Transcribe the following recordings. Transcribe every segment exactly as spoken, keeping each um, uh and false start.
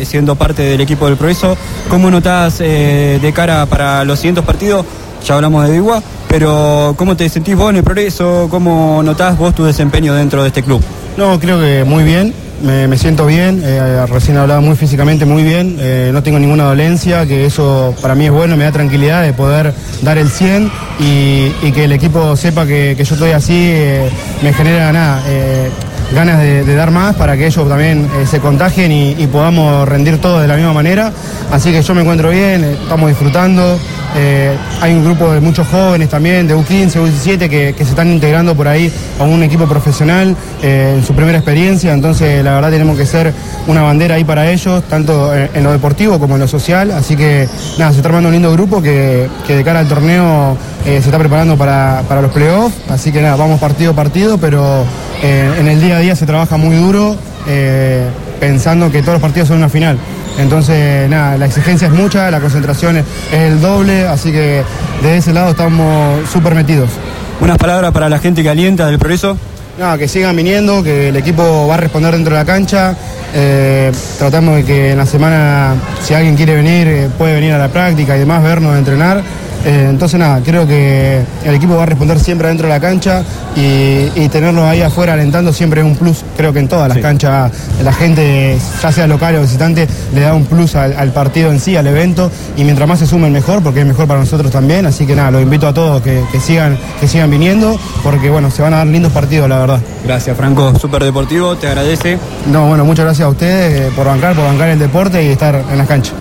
siendo parte del equipo del Progreso. ¿Cómo notás eh, de cara para los siguientes partidos? Ya hablamos de Biguá, pero ¿cómo te sentís vos en el Progreso? ¿Cómo notás vos tu desempeño dentro de este club? No, creo que muy bien, me, me siento bien, eh, recién hablaba muy físicamente muy bien, eh, no tengo ninguna dolencia, que eso para mí es bueno, me da tranquilidad de poder dar el cien y, y que el equipo sepa que, que yo estoy así, eh, me genera nada. Eh, ganas de, de dar más para que ellos también eh, se contagien y, y podamos rendir todos de la misma manera. Así que yo me encuentro bien, eh, estamos disfrutando. Eh, hay un grupo de muchos jóvenes también, de U quince, U diecisiete, que, que se están integrando por ahí a un equipo profesional eh, en su primera experiencia. Entonces, la verdad, tenemos que ser una bandera ahí para ellos, tanto en, en lo deportivo como en lo social. Así que, nada, se está armando un lindo grupo que, que de cara al torneo eh, se está preparando para, para los playoffs. Así que, nada, vamos partido a partido, pero eh, en el día a día se trabaja muy duro, eh, pensando que todos los partidos son una final. Entonces, nada, la exigencia es mucha, la concentración es el doble, así que de ese lado estamos súper metidos. ¿Unas palabras para la gente que alienta del Progreso? Nada, que sigan viniendo, que el equipo va a responder dentro de la cancha. Eh, tratamos de que en la semana, si alguien quiere venir, eh, puede venir a la práctica y demás, vernos entrenar. Eh, entonces nada, creo que el equipo va a responder siempre dentro de la cancha y, y tenerlos ahí afuera alentando siempre es un plus. Creo que en todas las sí. canchas la gente, ya sea local o visitante, le da un plus al, al partido en sí, al evento, y mientras más se sumen mejor, porque es mejor para nosotros también. Así que nada, los invito a todos que, que, sigan, que sigan viniendo, porque bueno, se van a dar lindos partidos, la verdad. Gracias, Franco, súper deportivo, te agradece. No, bueno, muchas gracias a ustedes eh, por bancar, por bancar el deporte y estar en las canchas.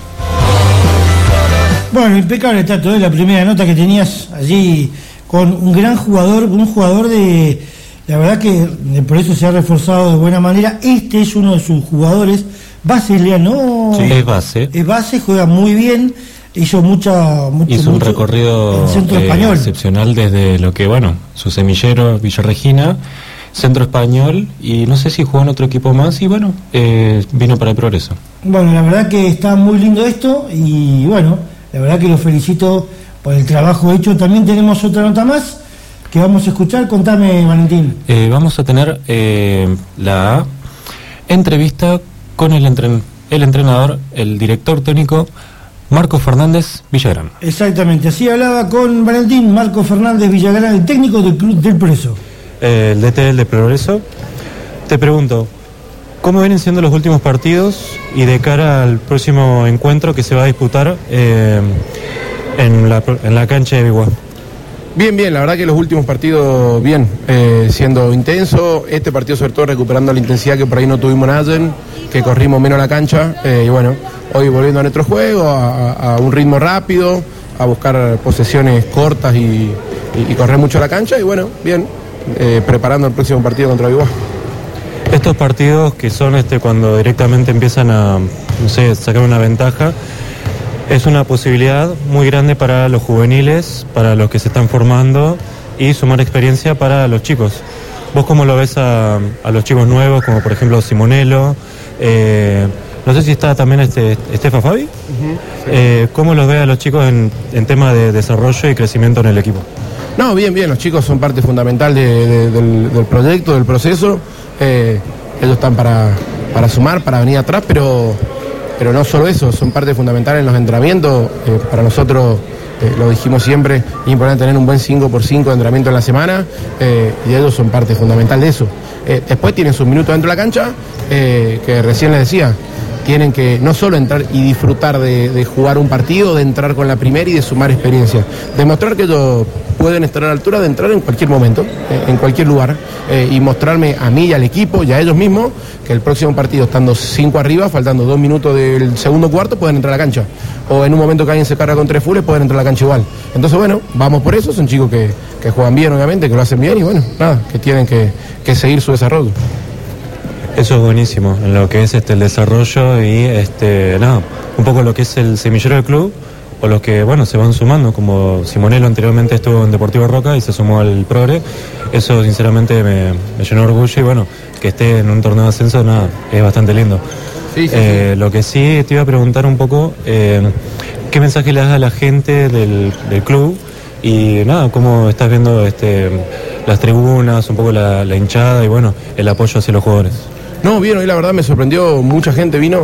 Bueno, impecable está todo, la primera nota que tenías allí con un gran jugador, un jugador de, la verdad que por eso se ha reforzado de buena manera. Este es uno de sus jugadores, base, ¿no? Sí, es base. Es base, juega muy bien, hizo mucha... Mucho, hizo un mucho recorrido eh, excepcional desde lo que, bueno, su semillero, Villa Regina, Centro Español, y no sé si jugó en otro equipo más, y bueno, eh, vino para el Progreso. Bueno, la verdad que está muy lindo esto, y bueno... La verdad que los felicito por el trabajo hecho. También tenemos otra nota más que vamos a escuchar. Contame, Valentín. Eh, vamos a tener eh, la entrevista con el, entren el entrenador, el director técnico, Marco Fernández Villagrán. Exactamente, así hablaba con Valentín, Marco Fernández Villagrán, el técnico del Club del Progreso. Eh, el D T del Progreso. Te pregunto, ¿cómo vienen siendo los últimos partidos y de cara al próximo encuentro que se va a disputar eh, en, la, en la cancha de Biguá? Bien, bien, la verdad que los últimos partidos, bien, eh, siendo intenso, este partido sobre todo recuperando la intensidad que por ahí no tuvimos en Allen, que corrimos menos la cancha, eh, y bueno, hoy volviendo a nuestro juego, a, a un ritmo rápido, a buscar posesiones cortas y, y, y correr mucho la cancha, y bueno, bien, eh, preparando el próximo partido contra Biguá. Estos partidos que son este cuando directamente empiezan a, no sé, sacar una ventaja, es una posibilidad muy grande para los juveniles, para los que se están formando, y sumar experiencia para los chicos. ¿Vos cómo lo ves a, a los chicos nuevos, como por ejemplo Simonello? Eh, no sé si está también este Estefa Fabi. Uh-huh, sí. eh, ¿Cómo los ves a los chicos en, en tema de desarrollo y crecimiento en el equipo? No, bien, bien, los chicos son parte fundamental de, de, del, del proyecto, del proceso. Eh, ellos están para, para sumar, para venir atrás, pero, pero no solo eso, son parte fundamental en los entrenamientos. Eh, para nosotros, eh, lo dijimos siempre, es importante tener un buen cinco por cinco de entrenamiento en la semana, eh, y ellos son parte fundamental de eso. Eh, después tienen sus minutos dentro de la cancha, eh, que recién les decía, tienen que no solo entrar y disfrutar de, de jugar un partido, de entrar con la primera y de sumar experiencia, demostrar que ellos pueden estar a la altura de entrar en cualquier momento, eh, en cualquier lugar, eh, y mostrarme a mí y al equipo y a ellos mismos que el próximo partido, estando cinco arriba, faltando dos minutos del segundo cuarto, pueden entrar a la cancha, o en un momento que alguien se carga con tres fules, pueden entrar a la cancha igual. Entonces bueno, vamos por eso, son chicos que, que juegan bien, obviamente, que lo hacen bien, y bueno, nada, que tienen que, que seguir su desarrollo. Eso es buenísimo, en lo que es este el desarrollo y este nada, un poco lo que es el semillero del club, o los que bueno se van sumando, como Simonello anteriormente estuvo en Deportivo Roca y se sumó al Progre. Eso sinceramente me, me llenó de orgullo, y bueno, que esté en un torneo de ascenso, nada, es bastante lindo. Sí, sí, eh, sí. Lo que sí te iba a preguntar un poco, eh, ¿qué mensaje le das a la gente del, del club? Y nada, ¿cómo estás viendo este las tribunas, un poco la, la hinchada y bueno, el apoyo hacia los jugadores? No, bien, hoy la verdad me sorprendió, mucha gente vino.